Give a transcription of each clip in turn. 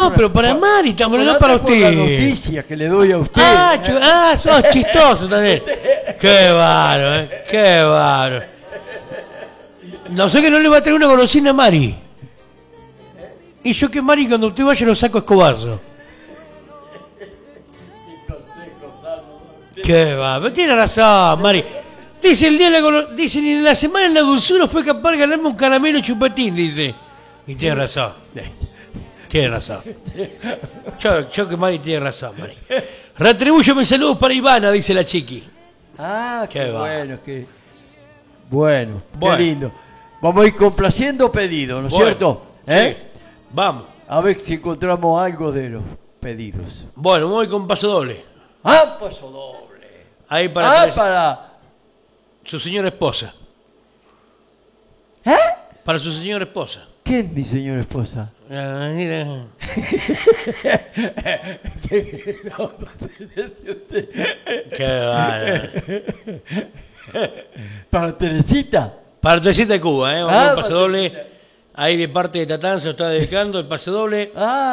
No, pero para Mari, estamos no para usted. La noticia que le doy a usted. Sos chistoso también. Qué bárbaro, qué bárbaro. No sé que no le va a traer una golosina a Mari. Y yo que Mari cuando usted vaya lo saco a escobazo. Qué bárbaro, tiene razón, Mari. Dice el día dice en la semana en la dulzura fue capaz de ganarme un caramelo chupetín, dice. Y tiene razón. Tiene razón. Yo que Mari tiene razón, Mari. Retribúyeme saludos para Ivana, dice la chiqui. Qué bueno, bueno, qué lindo. Vamos a ir complaciendo pedidos, ¿no es cierto? Sí. Vamos. A ver si encontramos algo de los pedidos. Bueno, voy con paso doble. Paso doble. Ahí para para su señora esposa. Para su señora esposa. ¿Quién es mi señora esposa? Qué bárbaro. Para Teresita. Para Teresita de Cuba, vamos con paso doble. Ahí de parte de Tatán se lo está dedicando el pase doble.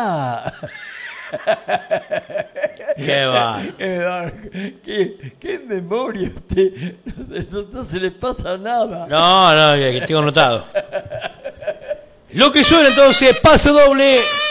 Qué va. Qué memoria usted. No se le pasa nada. No, que tengo anotado. Lo que suena entonces, paso doble